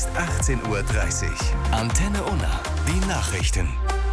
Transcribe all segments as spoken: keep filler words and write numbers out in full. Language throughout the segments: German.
achtzehn Uhr dreißig. Antenne Unna. Die Nachrichten.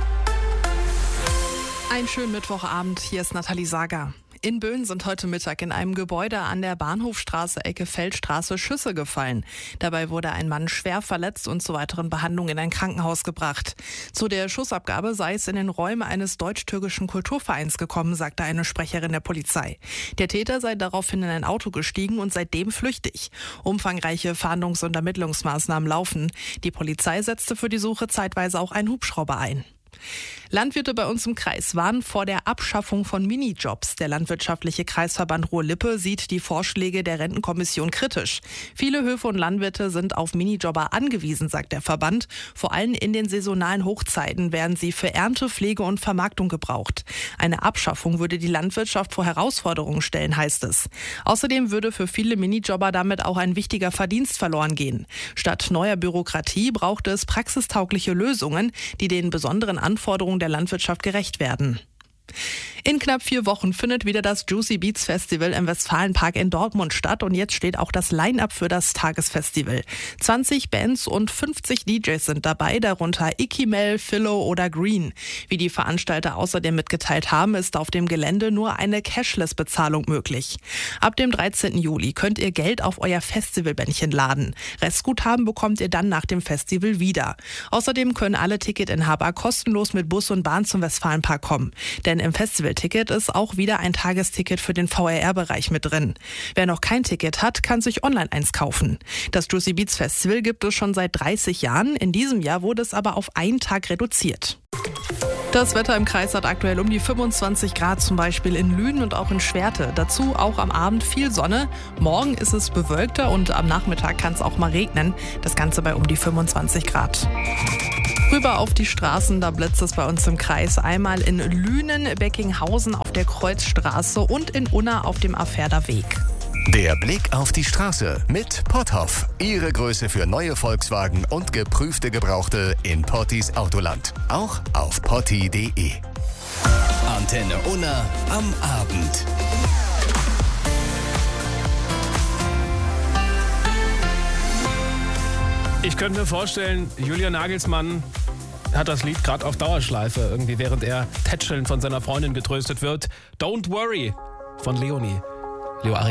Einen schönen Mittwochabend, hier ist Nathalie Sager. In Böen sind heute Mittag in einem Gebäude an der Bahnhofstraße Ecke Feldstraße Schüsse gefallen. Dabei wurde ein Mann schwer verletzt und zur weiteren Behandlung in ein Krankenhaus gebracht. Zu der Schussabgabe sei es in den Räumen eines deutsch-türkischen Kulturvereins gekommen, sagte eine Sprecherin der Polizei. Der Täter sei daraufhin in ein Auto gestiegen und seitdem flüchtig. Umfangreiche Fahndungs- und Ermittlungsmaßnahmen laufen. Die Polizei setzte für die Suche zeitweise auch einen Hubschrauber ein. Landwirte bei uns im Kreis warnen vor der Abschaffung von Minijobs. Der landwirtschaftliche Kreisverband Ruhr-Lippe sieht die Vorschläge der Rentenkommission kritisch. Viele Höfe und Landwirte sind auf Minijobber angewiesen, sagt der Verband. Vor allem in den saisonalen Hochzeiten werden sie für Ernte, Pflege und Vermarktung gebraucht. Eine Abschaffung würde die Landwirtschaft vor Herausforderungen stellen, heißt es. Außerdem würde für viele Minijobber damit auch ein wichtiger Verdienst verloren gehen. Statt neuer Bürokratie braucht es praxistaugliche Lösungen, die den besonderen Anforderungen der Landwirtschaft gerecht werden. In knapp vier Wochen findet wieder das Juicy Beats Festival im Westfalenpark in Dortmund statt und jetzt steht auch das Line-Up für das Tagesfestival. zwanzig Bands und fünfzig D Js sind dabei, darunter Ikimel, Philo oder Green. Wie die Veranstalter außerdem mitgeteilt haben, ist auf dem Gelände nur eine Cashless-Bezahlung möglich. Ab dem dreizehnten Juli könnt ihr Geld auf euer Festivalbändchen laden. Restguthaben bekommt ihr dann nach dem Festival wieder. Außerdem können alle Ticketinhaber kostenlos mit Bus und Bahn zum Westfalenpark kommen. Denn im Festivalticket ist auch wieder ein Tagesticket für den V R R-Bereich mit drin. Wer noch kein Ticket hat, kann sich online eins kaufen. Das Juicy Beats Festival gibt es schon seit dreißig Jahren. In diesem Jahr wurde es aber auf einen Tag reduziert. Das Wetter im Kreis hat aktuell um die fünfundzwanzig Grad, zum Beispiel in Lünen und auch in Schwerte. Dazu auch am Abend viel Sonne. Morgen ist es bewölkter und am Nachmittag kann es auch mal regnen. Das Ganze bei um die fünfundzwanzig Grad. Rüber auf die Straßen, da blitzt es bei uns im Kreis. Einmal in Lünen, Beckinghausen auf der Kreuzstraße und in Unna auf dem Aferder Weg. Der Blick auf die Straße mit Potthoff. Ihre Größe für neue Volkswagen und geprüfte Gebrauchte in Pottis Autoland. Auch auf potti punkt de. Antenne Unna am Abend. Ich könnte mir vorstellen, Julian Nagelsmann hat das Lied gerade auf Dauerschleife, irgendwie während er tätschelnd von seiner Freundin getröstet wird. Don't Worry von Leonie. Leo